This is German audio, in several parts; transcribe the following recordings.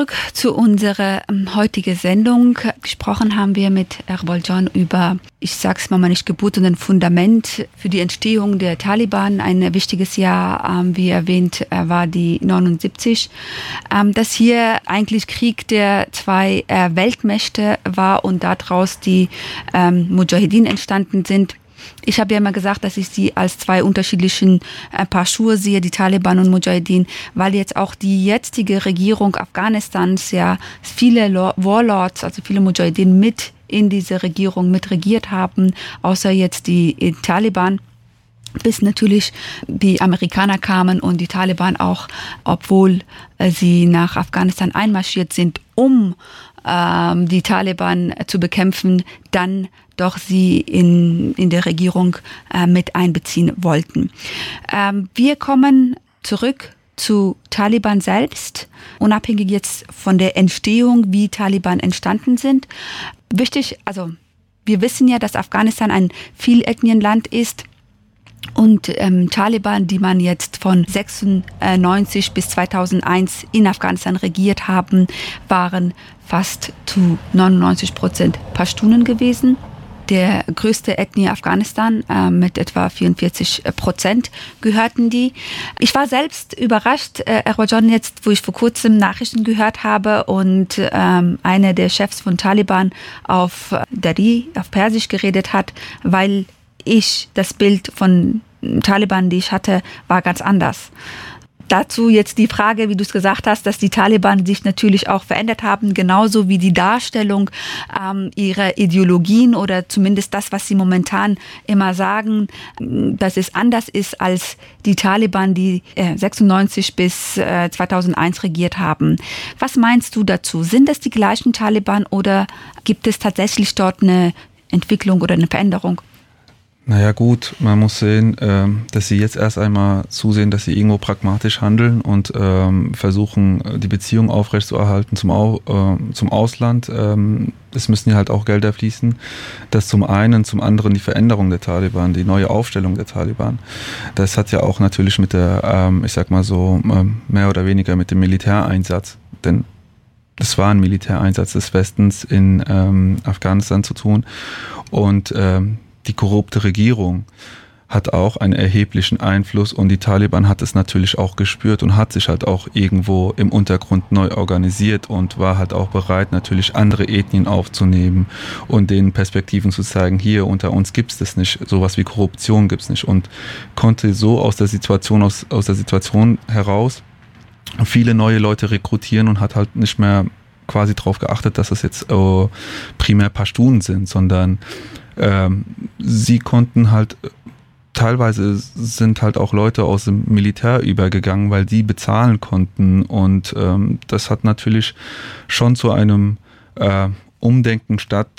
Zurück zu unserer heutigen Sendung. Gesprochen haben wir mit Erbol Can über, ich sag's mal nicht Geburt, sondern Fundament für die Entstehung der Taliban. Ein wichtiges Jahr, wie erwähnt, war die 79. Dass hier eigentlich Krieg der zwei Weltmächte war und daraus die Mujahedin entstanden sind. Ich habe ja immer gesagt, dass ich sie als zwei unterschiedlichen Paar Schuhe sehe, die Taliban und Mujahedin, weil jetzt auch die jetzige Regierung Afghanistans ja viele Warlords, also viele Mujahedin mit in diese Regierung mitregiert haben, außer jetzt die Taliban. Bis natürlich die Amerikaner kamen und die Taliban auch, obwohl sie nach Afghanistan einmarschiert sind, um die Taliban zu bekämpfen, dann doch sie in der Regierung mit einbeziehen wollten. Wir kommen zurück zu Taliban selbst, unabhängig jetzt von der Entstehung, wie Taliban entstanden sind. Wichtig, also wir wissen ja, dass Afghanistan ein Vielethnienland ist. Und Taliban, die man jetzt von 96 bis 2001 in Afghanistan regiert haben, waren fast zu 99% Pashtunen gewesen. Der größte Ethnie Afghanistan mit etwa 44% gehörten die. Ich war selbst überrascht, Erbol Can, jetzt, wo ich vor kurzem Nachrichten gehört habe und einer der Chefs von Taliban auf Dari, auf Persisch geredet hat, weil das Bild von Taliban, die ich hatte, war ganz anders. Dazu jetzt die Frage, wie du es gesagt hast, dass die Taliban sich natürlich auch verändert haben, genauso wie die Darstellung ihrer Ideologien oder zumindest das, was sie momentan immer sagen, dass es anders ist als die Taliban, die 96 bis 2001 regiert haben. Was meinst du dazu? Sind das die gleichen Taliban oder gibt es tatsächlich dort eine Entwicklung oder eine Veränderung? Naja gut, man muss sehen, dass sie jetzt erst einmal zusehen, dass sie irgendwo pragmatisch handeln und versuchen, die Beziehung aufrechtzuerhalten zum Ausland. Es müssen ja halt auch Gelder fließen. Das zum einen, zum anderen die Veränderung der Taliban, die neue Aufstellung der Taliban. Das hat ja auch natürlich mit der, ich sag mal so, mehr oder weniger mit dem Militäreinsatz, denn es war ein Militäreinsatz des Westens in Afghanistan zu tun und die korrupte Regierung hat auch einen erheblichen Einfluss und die Taliban hat es natürlich auch gespürt und hat sich halt auch irgendwo im Untergrund neu organisiert und war halt auch bereit, natürlich andere Ethnien aufzunehmen und denen Perspektiven zu zeigen, hier unter uns gibt es das nicht, sowas wie Korruption gibt es nicht, und konnte so aus der Situation heraus viele neue Leute rekrutieren und hat halt nicht mehr quasi darauf geachtet, dass es jetzt primär Pashtunen sind, sondern sie konnten halt, teilweise sind halt auch Leute aus dem Militär übergegangen, weil die bezahlen konnten, und das hat natürlich schon zu einem Umdenken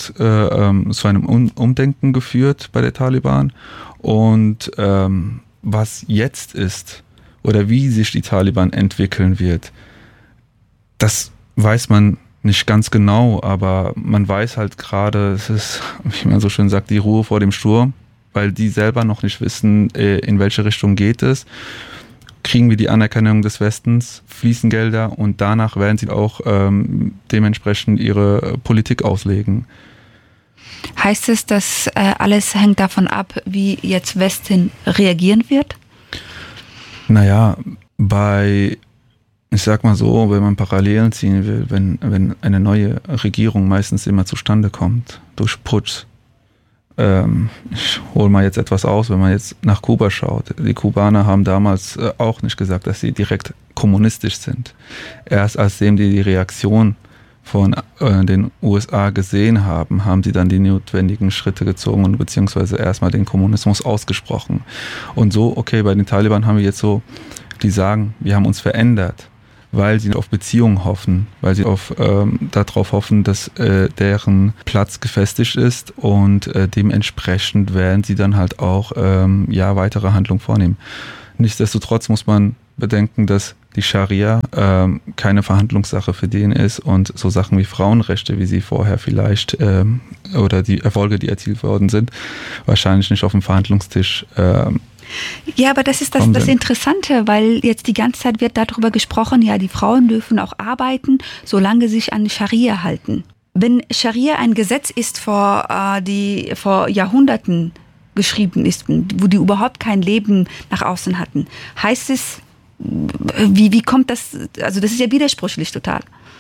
Umdenken geführt bei der Taliban. Und was jetzt ist oder wie sich die Taliban entwickeln wird, das weiß man nicht ganz genau, aber man weiß halt gerade, es ist, wie man so schön sagt, die Ruhe vor dem Sturm, weil die selber noch nicht wissen, in welche Richtung geht es. Kriegen wir die Anerkennung des Westens, fließen Gelder, und danach werden sie auch dementsprechend ihre Politik auslegen. Heißt es, dass alles hängt davon ab, wie jetzt Westen reagieren wird? Naja, ich sag mal so, wenn man Parallelen ziehen will, wenn eine neue Regierung meistens immer zustande kommt, durch Putsch. Ich hole mal jetzt etwas aus, wenn man jetzt nach Kuba schaut. Die Kubaner haben damals auch nicht gesagt, dass sie direkt kommunistisch sind. Erst als die Reaktion von den USA gesehen haben, haben sie dann die notwendigen Schritte gezogen und beziehungsweise erstmal den Kommunismus ausgesprochen. Und so, okay, bei den Taliban haben wir jetzt so, die sagen, wir haben uns verändert, weil sie auf Beziehungen hoffen, weil sie darauf hoffen, dass deren Platz gefestigt ist, und dementsprechend werden sie dann halt auch weitere Handlungen vornehmen. Nichtsdestotrotz muss man bedenken, dass die Scharia keine Verhandlungssache für den ist, und so Sachen wie Frauenrechte, wie sie vorher vielleicht oder die Erfolge, die erzielt worden sind, wahrscheinlich nicht auf dem Verhandlungstisch Ja, aber das ist das Interessante, weil jetzt die ganze Zeit wird darüber gesprochen, ja, die Frauen dürfen auch arbeiten, solange sie sich an Scharia halten. Wenn Scharia ein Gesetz ist, vor Jahrhunderten geschrieben ist, wo die überhaupt kein Leben nach außen hatten, heißt es, wie kommt das, also das ist ja widersprüchlich total.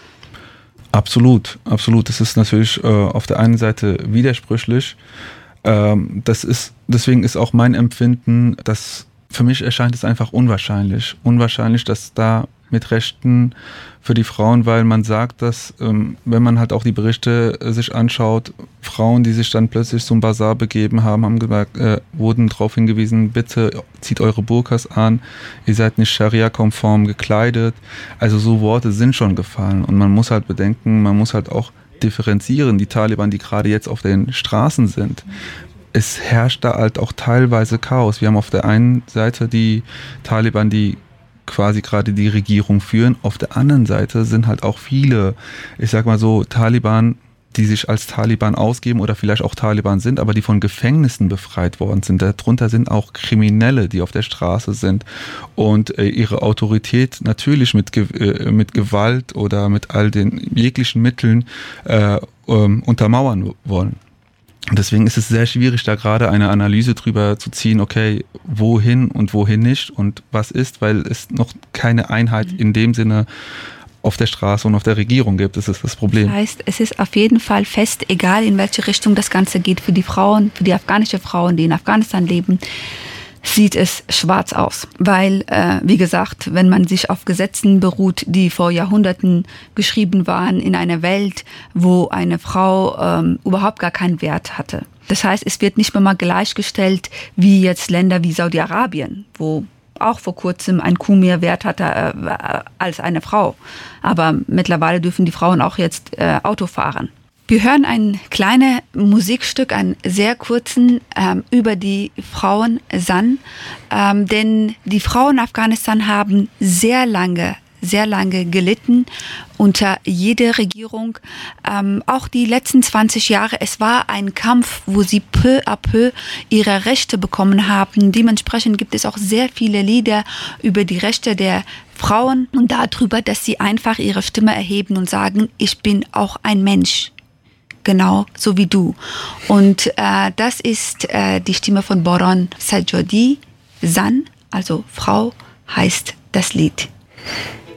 Absolut. Das ist natürlich auf der einen Seite widersprüchlich. Deswegen ist auch mein Empfinden, dass für mich erscheint es einfach unwahrscheinlich, dass da mit Rechten für die Frauen, weil man sagt, dass, wenn man halt auch die Berichte sich anschaut, Frauen, die sich dann plötzlich zum Basar begeben haben gesagt, wurden darauf hingewiesen, bitte zieht eure Burkas an, ihr seid nicht Scharia-konform gekleidet. Also so Worte sind schon gefallen und man muss halt bedenken, man muss halt auch differenzieren, die Taliban, die gerade jetzt auf den Straßen sind. Es herrscht da halt auch teilweise Chaos. Wir haben auf der einen Seite die Taliban, die quasi gerade die Regierung führen. Auf der anderen Seite sind halt auch viele, ich sag mal so, Taliban, die sich als Taliban ausgeben oder vielleicht auch Taliban sind, aber die von Gefängnissen befreit worden sind. Darunter sind auch Kriminelle, die auf der Straße sind und ihre Autorität natürlich mit Gewalt oder mit all den jeglichen Mitteln untermauern wollen. Und deswegen ist es sehr schwierig, da gerade eine Analyse drüber zu ziehen, okay, wohin und wohin nicht und was ist, weil es noch keine Einheit in dem Sinne auf der Straße und auf der Regierung gibt. Das ist das Problem. Das heißt, es ist auf jeden Fall fest, egal in welche Richtung das Ganze geht, für die Frauen, für die afghanische Frauen, die in Afghanistan leben, sieht es schwarz aus. Weil, wie gesagt, wenn man sich auf Gesetzen beruht, die vor Jahrhunderten geschrieben waren, in einer Welt, wo eine Frau überhaupt gar keinen Wert hatte. Das heißt, es wird nicht mehr mal gleichgestellt wie jetzt Länder wie Saudi-Arabien, wo auch vor kurzem ein Kuh mehr Wert hatte als eine Frau. Aber mittlerweile dürfen die Frauen auch jetzt Auto fahren. Wir hören ein kleines Musikstück, einen sehr kurzen, über die Frauen San, denn die Frauen in Afghanistan haben sehr lange gelitten unter jeder Regierung. Auch die letzten 20 Jahre, es war ein Kampf, wo sie peu à peu ihre Rechte bekommen haben. Dementsprechend gibt es auch sehr viele Lieder über die Rechte der Frauen und darüber, dass sie einfach ihre Stimme erheben und sagen, ich bin auch ein Mensch. Genau, so wie du. Und das ist die Stimme von Boran Sajodi. San, also Frau, heißt das Lied.